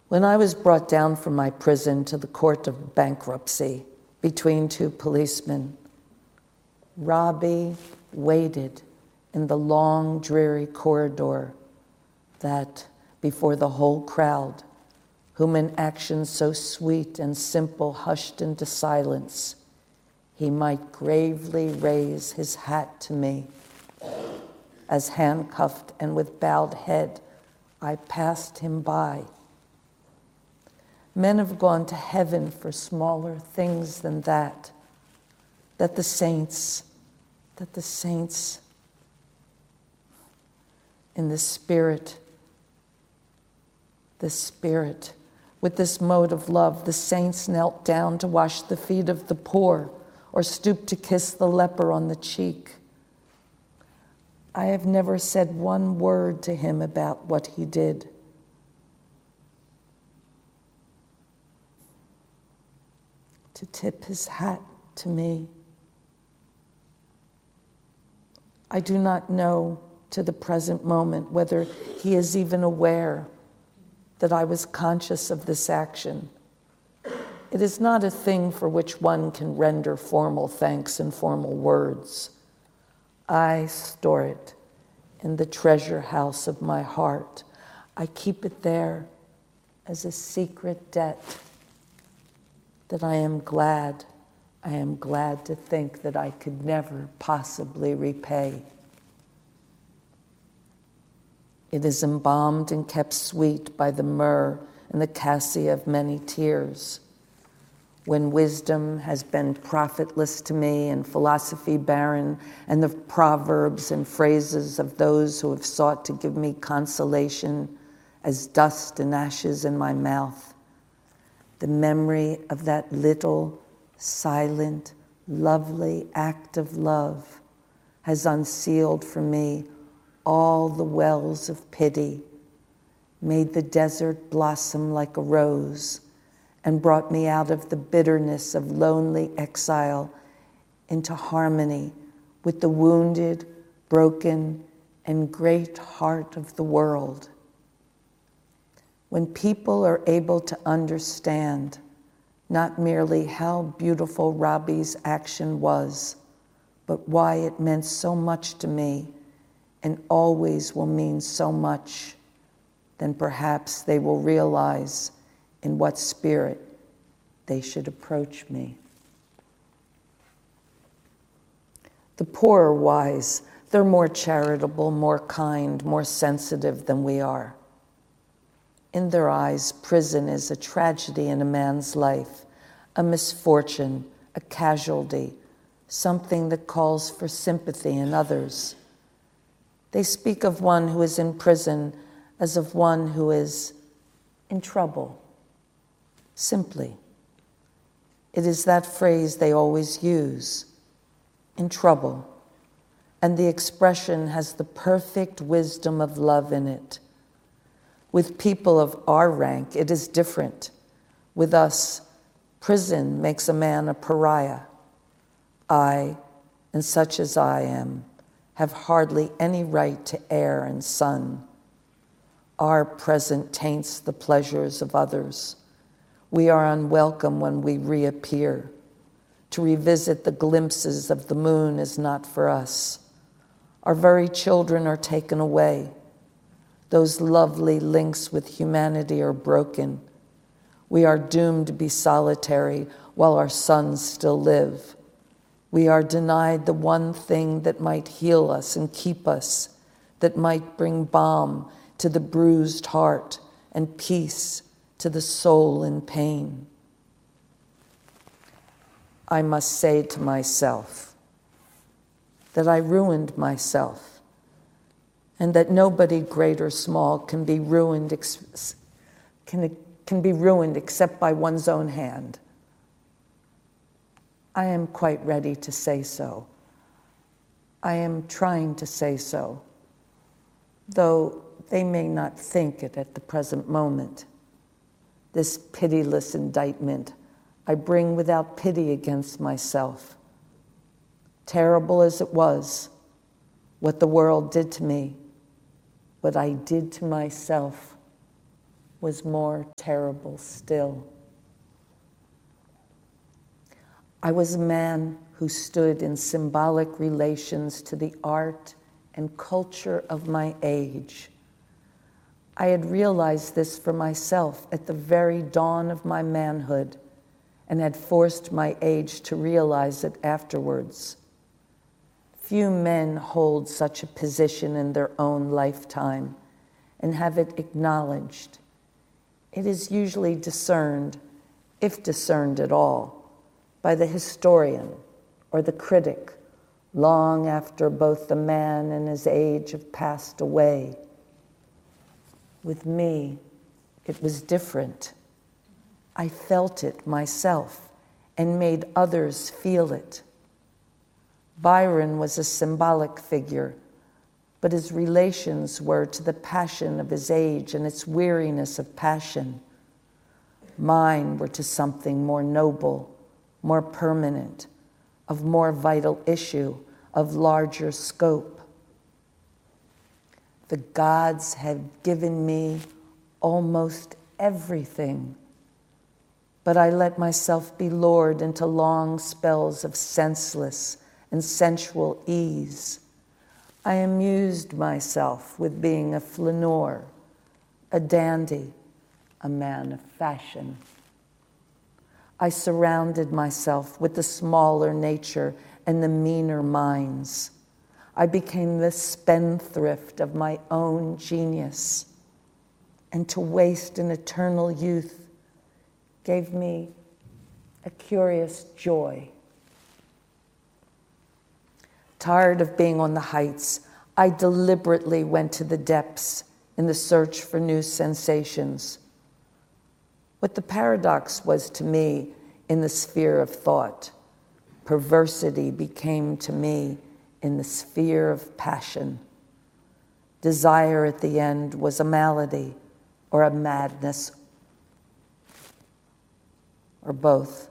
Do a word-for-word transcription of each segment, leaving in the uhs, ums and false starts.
When I was brought down from my prison to the court of bankruptcy between two policemen, Robbie waited in the long, dreary corridor that, before the whole crowd, whom in actions so sweet and simple hushed into silence, he might gravely raise his hat to me. As handcuffed and with bowed head, I passed him by. Men have gone to heaven for smaller things than that, that the saints, that the saints in the Spirit, the Spirit, with this mode of love, the saints knelt down to wash the feet of the poor or stooped to kiss the leper on the cheek. I have never said one word to him about what he did. To tip his hat to me. I do not know to the present moment whether he is even aware that I was conscious of this action. It is not a thing for which one can render formal thanks in formal words. I store it in the treasure house of my heart. I keep it there as a secret debt that I am glad, I am glad to think that I could never possibly repay. It is embalmed and kept sweet by the myrrh and the cassia of many tears. When wisdom has been profitless to me and philosophy barren, and the proverbs and phrases of those who have sought to give me consolation as dust and ashes in my mouth, the memory of that little, silent, lovely act of love has unsealed for me all the wells of pity, made the desert blossom like a rose, and brought me out of the bitterness of lonely exile into harmony with the wounded, broken, and great heart of the world. When people are able to understand not merely how beautiful Robbie's action was, but why it meant so much to me and always will mean so much, then perhaps they will realize in what spirit they should approach me. The poor are wise. They're more charitable, more kind, more sensitive than we are. In their eyes, prison is a tragedy in a man's life, a misfortune, a casualty, something that calls for sympathy in others. They speak of one who is in prison as of one who is in trouble, simply. It is that phrase they always use, in trouble, and the expression has the perfect wisdom of love in it. With people of our rank, it is different. With us, prison makes a man a pariah. I, and such as I am, have hardly any right to air and sun. Our present taints the pleasures of others. We are unwelcome when we reappear. To revisit the glimpses of the moon is not for us. Our very children are taken away. Those lovely links with humanity are broken. We are doomed to be solitary while our sons still live. We are denied the one thing that might heal us and keep us, that might bring balm to the bruised heart and peace to the soul in pain. I must say to myself that I ruined myself, and that nobody, great or small, can be ruined ex- can, can be ruined except by one's own hand. I am quite ready to say so. I am trying to say so, though they may not think it at the present moment. This pitiless indictment I bring without pity against myself. Terrible as it was, what the world did to me, what I did to myself was more terrible still. I was a man who stood in symbolic relations to the art and culture of my age. I had realized this for myself at the very dawn of my manhood and had forced my age to realize it afterwards. Few men hold such a position in their own lifetime and have it acknowledged. It is usually discerned, if discerned at all, by the historian or the critic long after both the man and his age have passed away. With me, it was different. I felt it myself and made others feel it. Byron was a symbolic figure, but his relations were to the passion of his age and its weariness of passion. Mine were to something more noble, more permanent, of more vital issue, of larger scope. The gods had given me almost everything, but I let myself be lured into long spells of senseless and sensual ease. I amused myself with being a flaneur, a dandy, a man of fashion. I surrounded myself with the smaller nature and the meaner minds. I became the spendthrift of my own genius, and to waste an eternal youth gave me a curious joy. Tired of being on the heights, I deliberately went to the depths in the search for new sensations. What the paradox was to me in the sphere of thought, perversity became to me in the sphere of passion. Desire at the end was a malady or a madness, or both.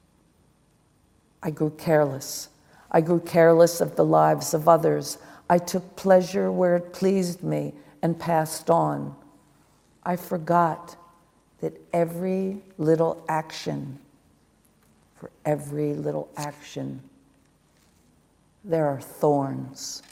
I grew careless. I grew careless of the lives of others. I took pleasure where it pleased me and passed on. I forgot that every little action, for every little action, there are thorns.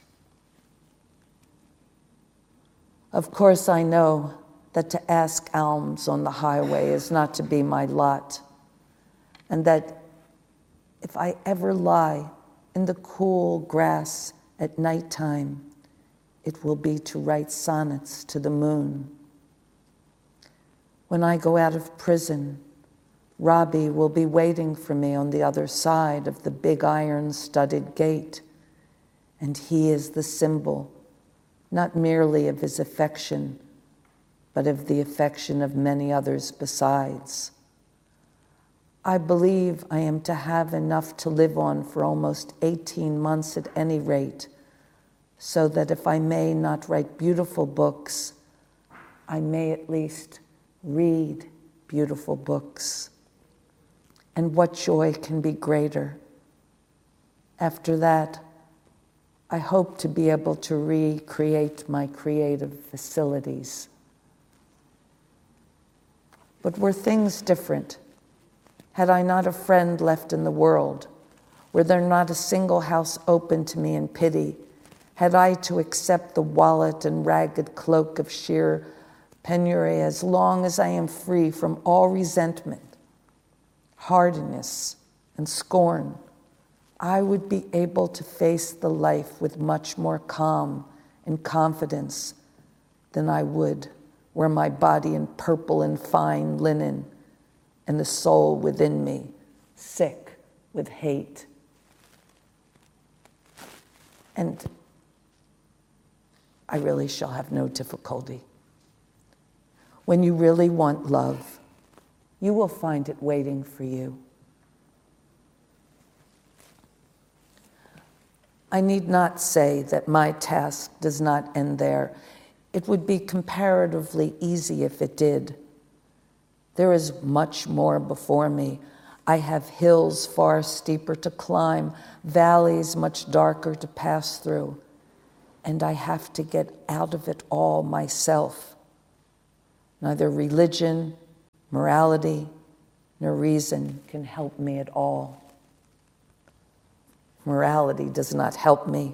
Of course, I know that to ask alms on the highway is not to be my lot, and that if I ever lie in the cool grass at nighttime, it will be to write sonnets to the moon. When I go out of prison, Robbie will be waiting for me on the other side of the big iron-studded gate, and he is the symbol, not merely of his affection, but of the affection of many others besides. I believe I am to have enough to live on for almost eighteen months at any rate, so that if I may not write beautiful books, I may at least read beautiful books. And what joy can be greater? After that, I hope to be able to recreate my creative facilities. But were things different? Had I not a friend left in the world? Were there not a single house open to me in pity? Had I to accept the wallet and ragged cloak of sheer penury as long as I am free from all resentment, hardness, and scorn, I would be able to face the life with much more calm and confidence than I would were my body in purple and fine linen and the soul within me sick with hate. And I really shall have no difficulty. When you really want love, you will find it waiting for you. I need not say that my task does not end there. It would be comparatively easy if it did. There is much more before me. I have hills far steeper to climb, valleys much darker to pass through, and I have to get out of it all myself. Neither religion, morality, nor reason can help me at all. Morality does not help me.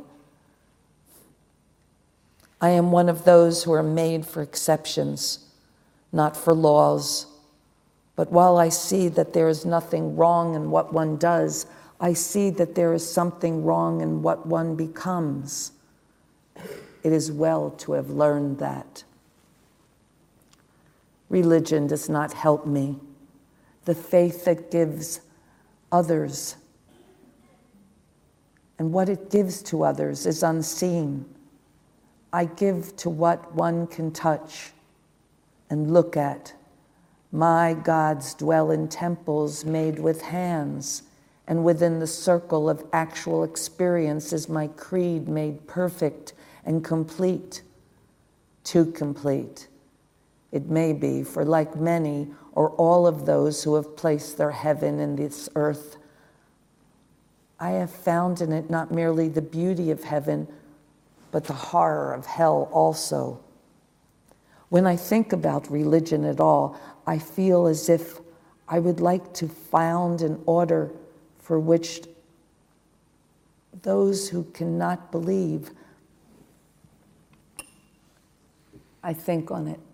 I am one of those who are made for exceptions, not for laws. But while I see that there is nothing wrong in what one does, I see that there is something wrong in what one becomes. It is well to have learned that. Religion does not help me. The faith that gives others and what it gives to others is unseen. I give to what one can touch and look at. My gods dwell in temples made with hands, and within the circle of actual experience is my creed made perfect and complete, too complete. It may be, for like many or all of those who have placed their heaven in this earth, I have found in it not merely the beauty of heaven, but the horror of hell also. When I think about religion at all, I feel as if I would like to found an order for which those who cannot believe, I think on it.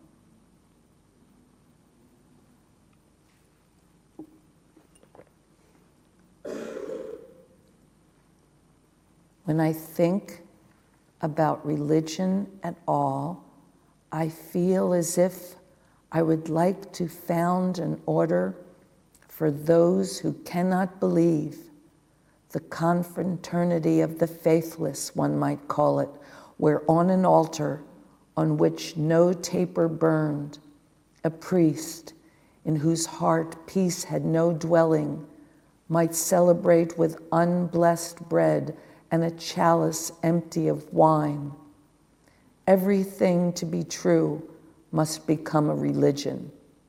When I think about religion at all, I feel as if I would like to found an order for those who cannot believe, the confraternity of the faithless, one might call it, where on an altar on which no taper burned, a priest in whose heart peace had no dwelling might celebrate with unblessed bread and a chalice empty of wine. Everything to be true must become a religion.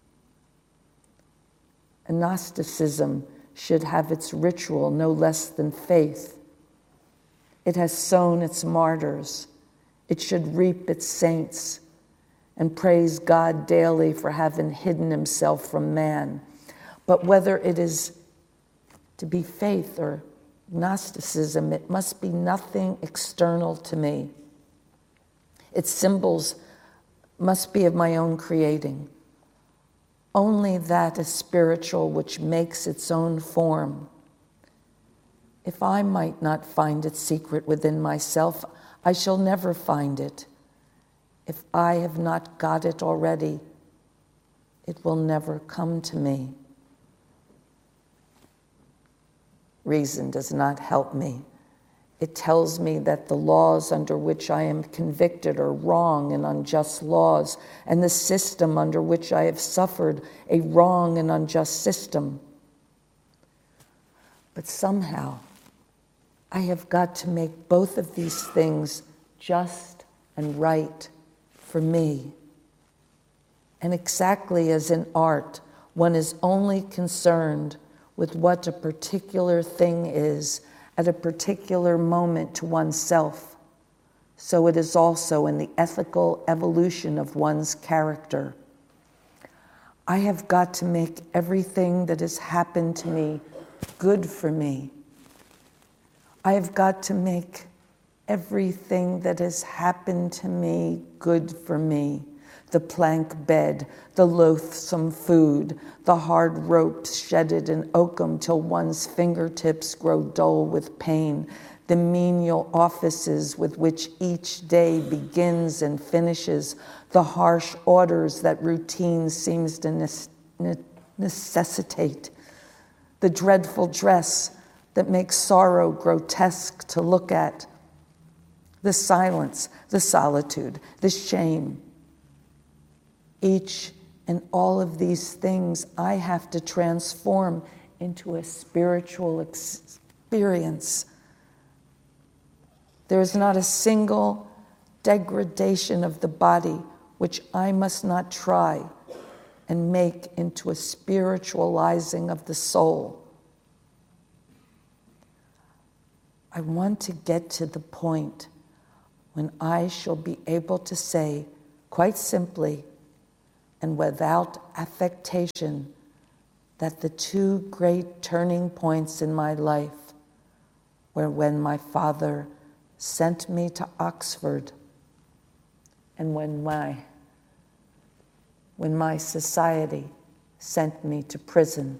Gnosticism should have its ritual no less than faith. It has sown its martyrs. It should reap its saints and praise God daily for having hidden himself from man. But whether it is to be faith or Gnosticism, it must be nothing external to me. Its symbols must be of my own creating. Only that is spiritual which makes its own form. If I might not find its secret within myself, I shall never find it. If I have not got it already, it will never come to me. Reason does not help me. It tells me that the laws under which I am convicted are wrong and unjust laws, and the system under which I have suffered a wrong and unjust system. But somehow, I have got to make both of these things just and right for me. And exactly as in art, one is only concerned with what a particular thing is at a particular moment to oneself, so it is also in the ethical evolution of one's character. I have got to make everything that has happened to me good for me. I have got to make everything that has happened to me good for me. The plank bed, the loathsome food, the hard ropes shedded in oakum till one's fingertips grow dull with pain, the menial offices with which each day begins and finishes, the harsh orders that routine seems to necessitate, the dreadful dress that makes sorrow grotesque to look at, the silence, the solitude, the shame. Each and all of these things I have to transform into a spiritual experience. There is not a single degradation of the body which I must not try and make into a spiritualizing of the soul. I want to get to the point when I shall be able to say, quite simply, and without affectation that the two great turning points in my life were when my father sent me to Oxford and when my, when my society sent me to prison.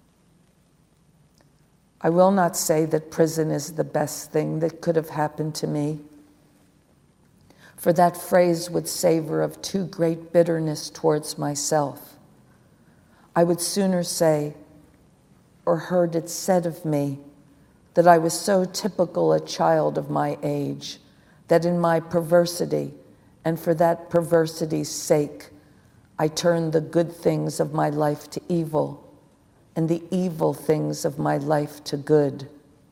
I will not say that prison is the best thing that could have happened to me, for that phrase would savor of too great bitterness towards myself. I would sooner say, or heard it said of me, that I was so typical a child of my age, that in my perversity, and for that perversity's sake, I turned the good things of my life to evil, and the evil things of my life to good.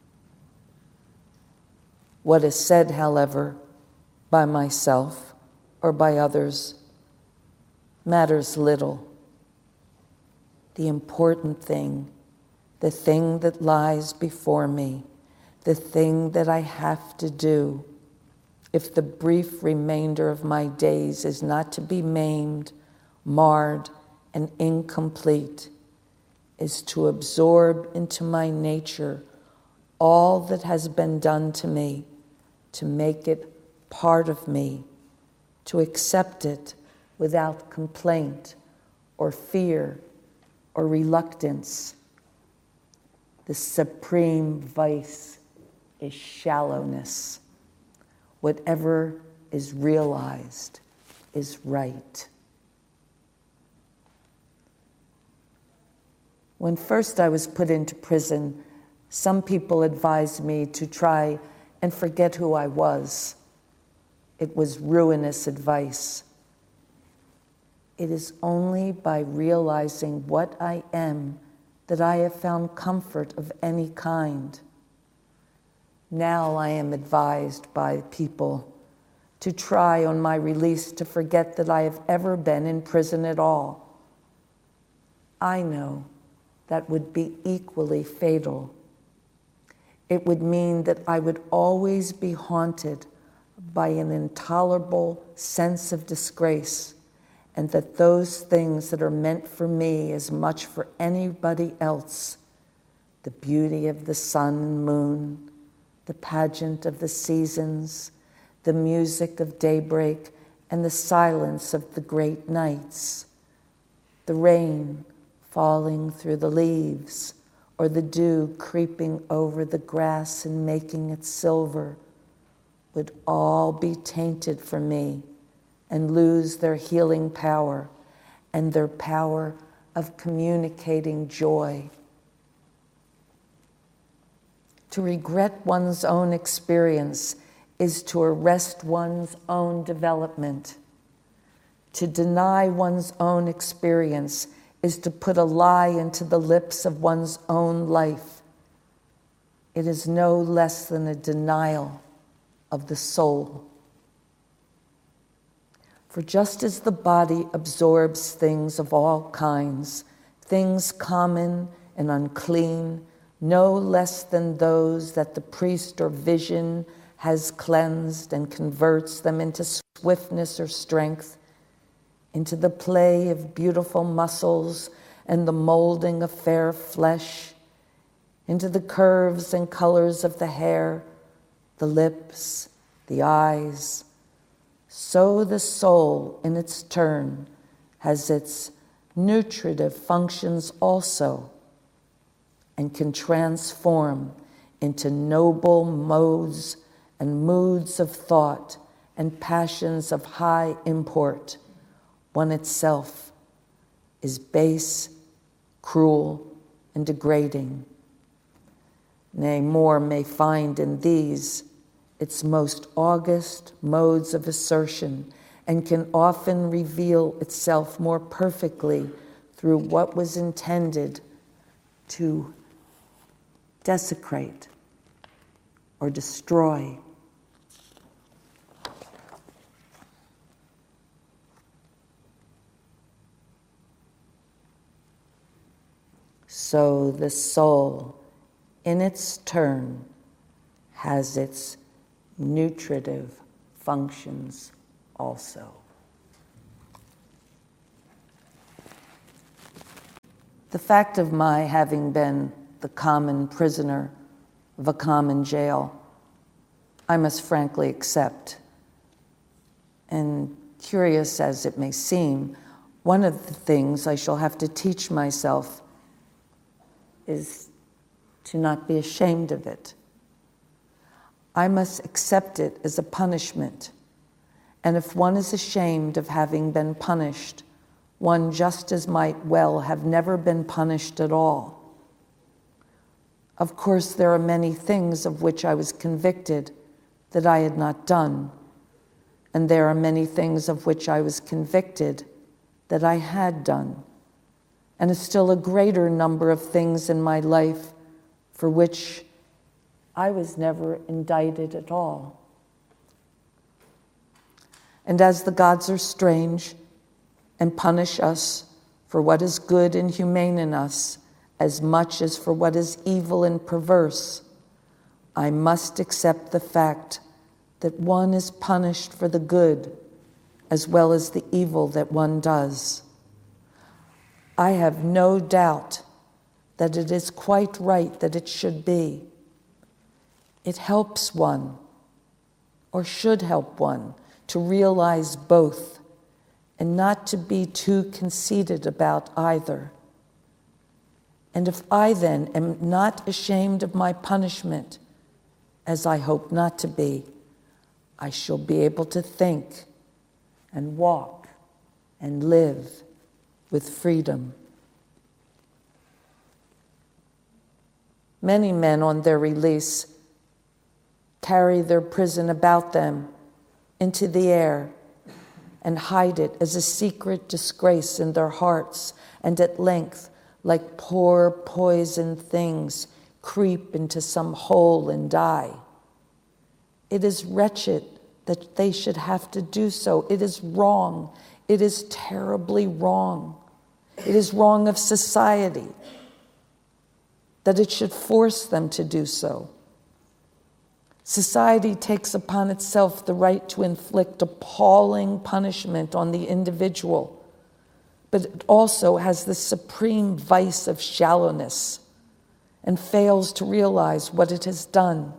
What is said, however, by myself or by others matters little. The important thing, the thing that lies before me, the thing that I have to do, if the brief remainder of my days is not to be maimed, marred, and incomplete, is to absorb into my nature all that has been done to me, to make it part of me, to accept it without complaint or fear or reluctance. The supreme vice is shallowness. Whatever is realized is right. When first I was put into prison, some people advised me to try and forget who I was. It was ruinous advice. It is only by realizing what I am that I have found comfort of any kind. Now I am advised by people to try on my release to forget that I have ever been in prison at all. I know that would be equally fatal. It would mean that I would always be haunted by an intolerable sense of disgrace, and that those things that are meant for me as much for anybody else, the beauty of the sun and moon, the pageant of the seasons, the music of daybreak, and the silence of the great nights, the rain falling through the leaves, or the dew creeping over the grass and making it silver, would all be tainted for me and lose their healing power and their power of communicating joy. To regret one's own experience is to arrest one's own development. To deny one's own experience is to put a lie into the lips of one's own life. It is no less than a denial of the soul. For just as the body absorbs things of all kinds, things common and unclean, no less than those that the priest or vision has cleansed and converts them into swiftness or strength, into the play of beautiful muscles and the molding of fair flesh, into the curves and colors of the hair, the lips, the eyes. So the soul, in its turn, has its nutritive functions also, and can transform into noble modes and moods of thought and passions of high import. One itself is base, cruel, and degrading. Nay, more may find in these its most august modes of assertion, and can often reveal itself more perfectly through what was intended to desecrate or destroy. So the soul, in its turn, has its nutritive functions also. The fact of my having been the common prisoner of a common jail, I must frankly accept. And curious as it may seem, one of the things I shall have to teach myself is to not be ashamed of it. I must accept it as a punishment. And if one is ashamed of having been punished, one just as might well have never been punished at all. Of course, there are many things of which I was convicted that I had not done, and there are many things of which I was convicted that I had done, and a still a greater number of things in my life for which I was never indicted at all. And as the gods are strange and punish us for what is good and humane in us as much as for what is evil and perverse, I must accept the fact that one is punished for the good as well as the evil that one does. I have no doubt that it is quite right that it should be. It helps one, or should help one, to realize both and not to be too conceited about either. And if I then am not ashamed of my punishment, as I hope not to be, I shall be able to think and walk and live with freedom. Many men on their release carry their prison about them into the air and hide it as a secret disgrace in their hearts, and at length, like poor poisoned things, creep into some hole and die. It is wretched that they should have to do so. It is wrong. It is terribly wrong. It is wrong of society that it should force them to do so. Society takes upon itself the right to inflict appalling punishment on the individual, but it also has the supreme vice of shallowness and fails to realize what it has done.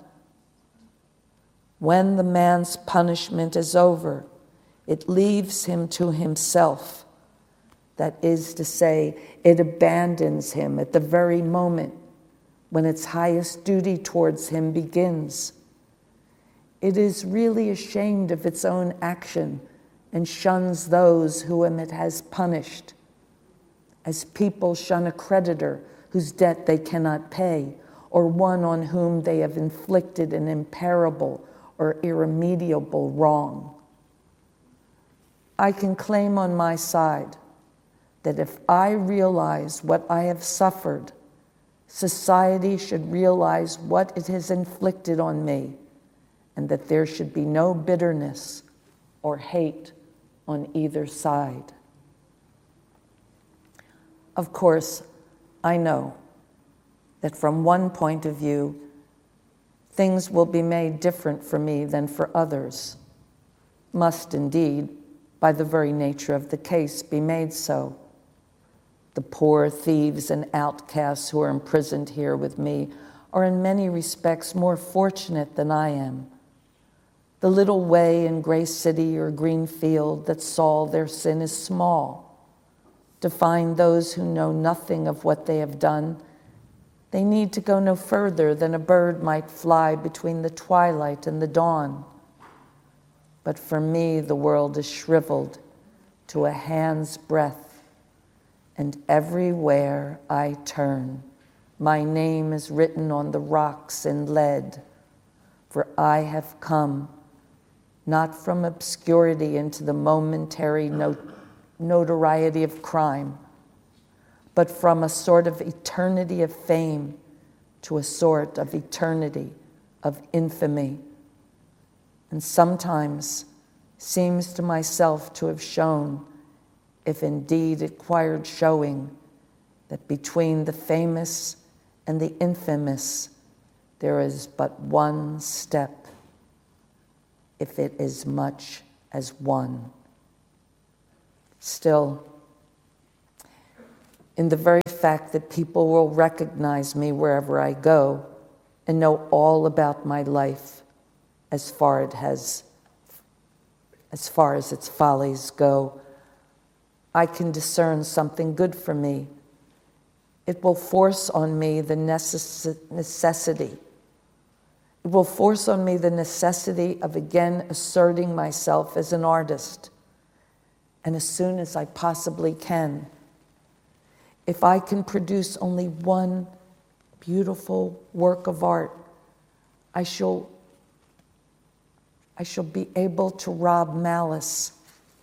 When the man's punishment is over, it leaves him to himself. That is to say, it abandons him at the very moment when its highest duty towards him begins. It is really ashamed of its own action and shuns those whom it has punished, as people shun a creditor whose debt they cannot pay, or one on whom they have inflicted an irreparable or irremediable wrong. I can claim on my side that if I realize what I have suffered, society should realize what it has inflicted on me, and that there should be no bitterness or hate on either side. Of course, I know that from one point of view, things will be made different for me than for others, must indeed, by the very nature of the case, be made so. The poor thieves and outcasts who are imprisoned here with me are in many respects more fortunate than I am. The little way in Gray City or Greenfield that solve their sin is small. To find those who know nothing of what they have done, they need to go no further than a bird might fly between the twilight and the dawn. But for me, the world is shriveled to a hand's breadth, and everywhere I turn, my name is written on the rocks in lead, for I have come not from obscurity into the momentary not- notoriety of crime, but from a sort of eternity of fame to a sort of eternity of infamy. And sometimes seems to myself to have shown, if indeed it required showing, that between the famous and the infamous there is but one step, if it is much as one. Still, in the very fact that people will recognize me wherever I go and know all about my life as far it has, as far as its follies go. I can discern something good for me. It will force on me the necess- necessity. It will force on me the necessity of again asserting myself as an artist. And as soon as I possibly can, if I can produce only one beautiful work of art, I shall, I shall be able to rob malice.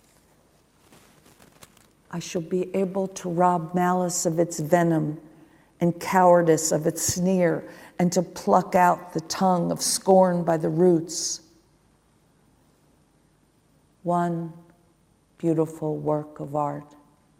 I shall be able to rob malice of its venom and cowardice of its sneer, and to pluck out the tongue of scorn by the roots. One beautiful work of art.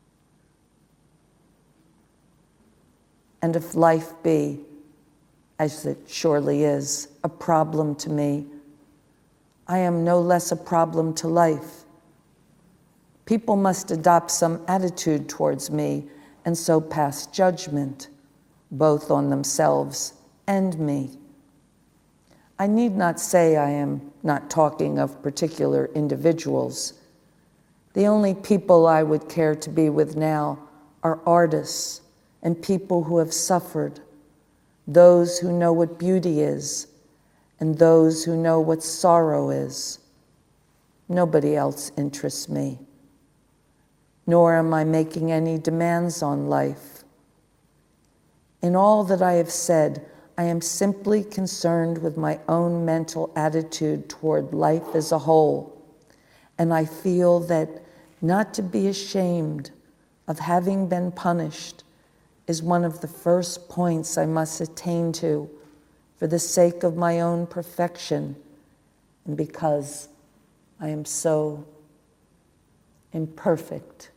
And if life be, as it surely is, a problem to me, I am no less a problem to life. People must adopt some attitude towards me and so pass judgment, both on themselves and me. I need not say I am not talking of particular individuals. The only people I would care to be with now are artists and people who have suffered, those who know what beauty is, and those who know what sorrow is. Nobody else interests me, nor am I making any demands on life. In all that I have said, I am simply concerned with my own mental attitude toward life as a whole, and I feel that not to be ashamed of having been punished is one of the first points I must attain to for the sake of my own perfection and because I am so imperfect.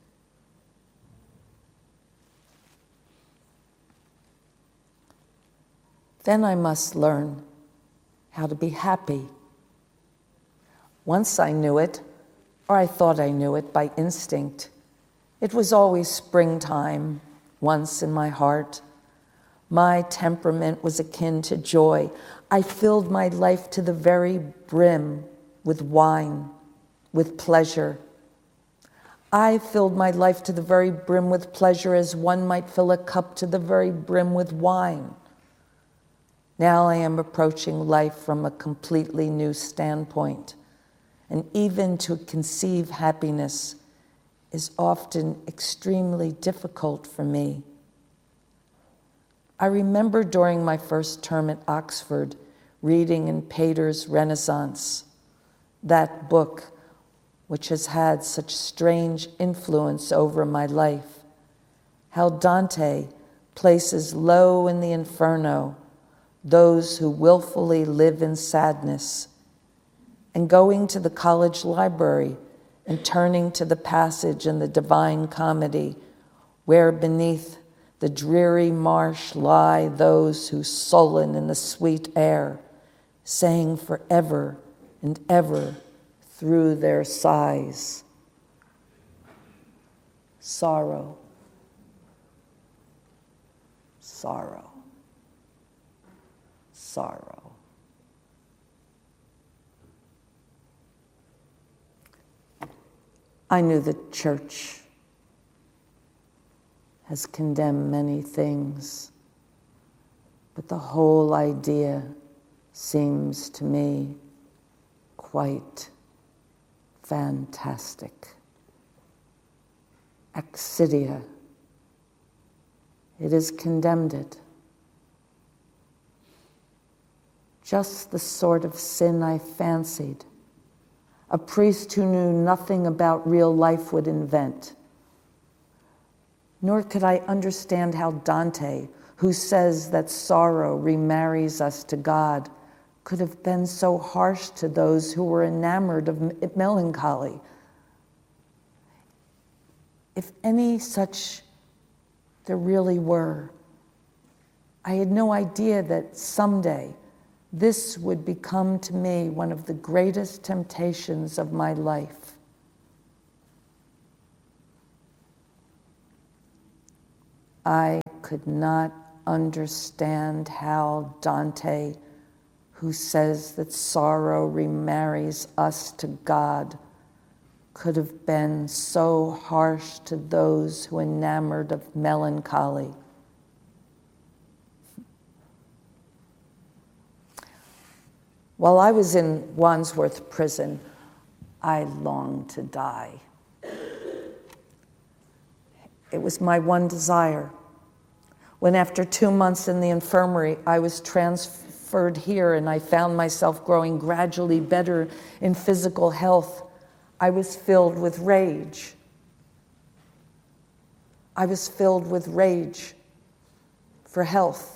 Then I must learn how to be happy. Once I knew it, or I thought I knew it by instinct. It was always springtime, once in my heart. My temperament was akin to joy. I filled my life to the very brim with wine, with pleasure. I filled my life to the very brim with pleasure as one might fill a cup to the very brim with wine. Now I am approaching life from a completely new standpoint, and even to conceive happiness is often extremely difficult for me. I remember during my first term at Oxford reading in Pater's Renaissance, that book which has had such strange influence over my life, how Dante places low in the inferno those who willfully live in sadness, and going to the college library and turning to the passage in the Divine Comedy where beneath the dreary marsh lie those who sullen in the sweet air, saying forever and ever through their sighs, sorrow, sorrow, sorrow. I knew the church has condemned many things, but the whole idea seems to me quite fantastic. Accidia, it has condemned it. Just the sort of sin I fancied a priest who knew nothing about real life would invent. Nor could I understand how Dante, who says that sorrow remarries us to God, could have been so harsh to those who were enamored of melancholy. If any such there really were, I had no idea that someday this would become to me one of the greatest temptations of my life. I could not understand how Dante, who says that sorrow remarries us to God, could have been so harsh to those who enamored of melancholy. While I was in Wandsworth prison, I longed to die. It was my one desire. When after two months in the infirmary, I was transferred here and I found myself growing gradually better in physical health, I was filled with rage. I was filled with rage for health.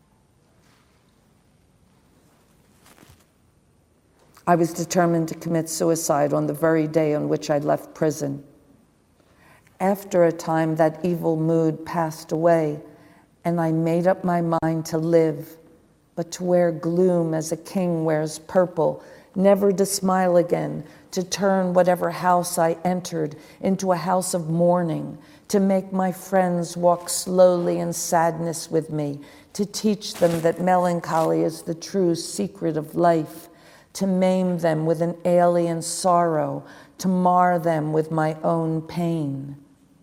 I was determined to commit suicide on the very day on which I left prison. After a time, that evil mood passed away, and I made up my mind to live, but to wear gloom as a king wears purple, never to smile again, to turn whatever house I entered into a house of mourning, to make my friends walk slowly in sadness with me, to teach them that melancholy is the true secret of life, to maim them with an alien sorrow, to mar them with my own pain.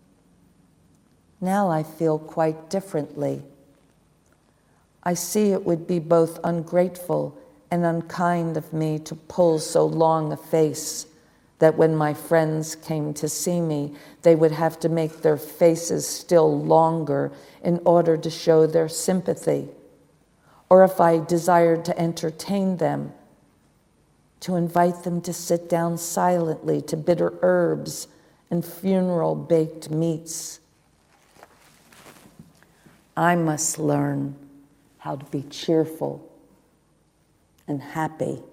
Now I feel quite differently. I see it would be both ungrateful and unkind of me to pull so long a face that when my friends came to see me, they would have to make their faces still longer in order to show their sympathy. Or if I desired to entertain them, to invite them to sit down silently to bitter herbs and funeral baked meats. I must learn how to be cheerful and happy.